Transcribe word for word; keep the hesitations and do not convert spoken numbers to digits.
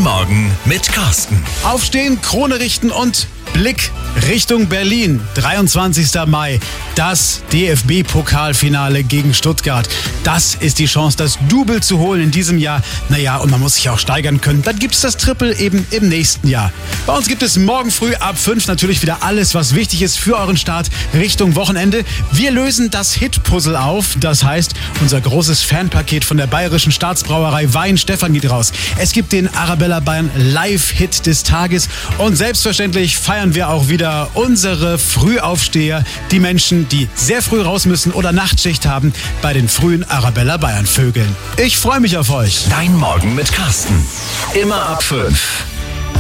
Morgen mit Carsten. Aufstehen, Krone richten und Blick Richtung Berlin. dreiundzwanzigster Mai, das D F B-Pokalfinale gegen Stuttgart. Das ist die Chance, das Double zu holen in diesem Jahr. Naja, und man muss sich auch steigern können. Dann gibt es das Triple eben im nächsten Jahr. Bei uns gibt es morgen früh ab fünf natürlich wieder alles, was wichtig ist für euren Start Richtung Wochenende. Wir lösen das Hit-Puzzle auf. Das heißt, unser großes Fanpaket von der Bayerischen Staatsbrauerei Weihenstephan geht raus. Es gibt den Arabella Bayern Live-Hit des Tages. Und selbstverständlich feiern wir auch wieder unsere Frühaufsteher, die Menschen, die sehr früh raus müssen oder Nachtschicht haben, bei den frühen Arabella Bayern Vögeln. Ich freue mich auf euch. Dein Morgen mit Carsten. Immer ab fünf.